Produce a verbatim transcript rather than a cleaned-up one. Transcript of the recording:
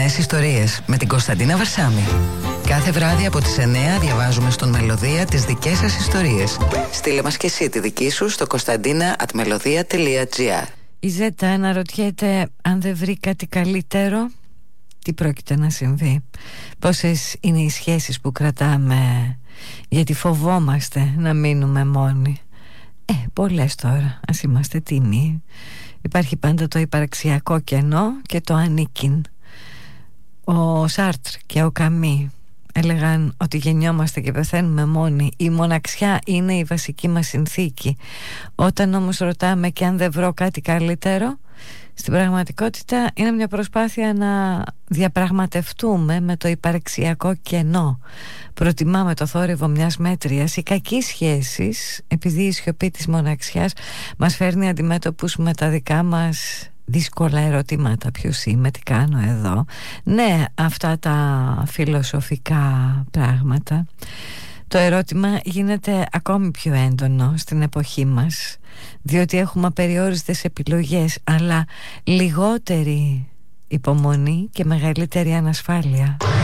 Νέες ιστορίες με την Κωνσταντίνα Βαρσάμι. Κάθε βράδυ από τις εννιά διαβάζουμε στον Μελωδία τις δικές σας ιστορίες. Στείλε μας και εσύ τη δική σου στο κωνσταντίνα at melodia τελεία gr. Η Ζέτα αναρωτιέται αν δεν βρει κάτι καλύτερο, τι πρόκειται να συμβεί. Πόσες είναι οι σχέσεις που κρατάμε γιατί φοβόμαστε να μείνουμε μόνοι. Ε, πολλές τώρα, ας είμαστε τίμοι. Υπάρχει πάντα το υπαρξιακό κενό και το ανήκειν. Ο Σάρτρ και ο Καμί έλεγαν ότι γεννιόμαστε και πεθαίνουμε μόνοι. Η μοναξιά είναι η βασική μας συνθήκη. Όταν όμως ρωτάμε και αν δεν βρω κάτι καλύτερο, στην πραγματικότητα είναι μια προσπάθεια να διαπραγματευτούμε με το υπαρξιακό κενό. Προτιμάμε το θόρυβο μιας μέτριας ή κακής σχέσης, επειδή η σιωπή της μοναξιάς μας φέρνει αντιμέτωπους με τα δικά μας δύσκολα ερωτήματα. Ποιος είμαι, τι κάνω εδώ. Ναι, αυτά τα φιλοσοφικά πράγματα. Το ερώτημα γίνεται ακόμη πιο έντονο στην εποχή μας, διότι έχουμε απεριόριστες επιλογές, αλλά λιγότερη υπομονή και μεγαλύτερη ανασφάλεια.